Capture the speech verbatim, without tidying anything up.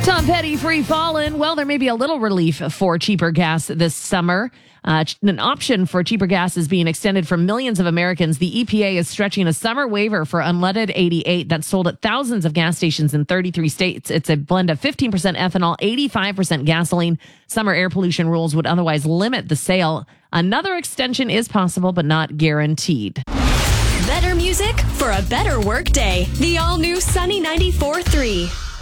Tom Petty, Free Fallin'. Well, there may be a little relief for cheaper gas this summer. Uh, an option for cheaper gas is being extended for millions of Americans. The E P A is stretching a summer waiver for unleaded eighty-eight that's sold at thousands of gas stations in thirty-three states. It's a blend of fifteen percent ethanol, eighty-five percent gasoline. Summer air pollution rules would otherwise limit the sale. Another extension is possible, but not guaranteed. Better music for a better work day. The all-new Sunny ninety-four point three.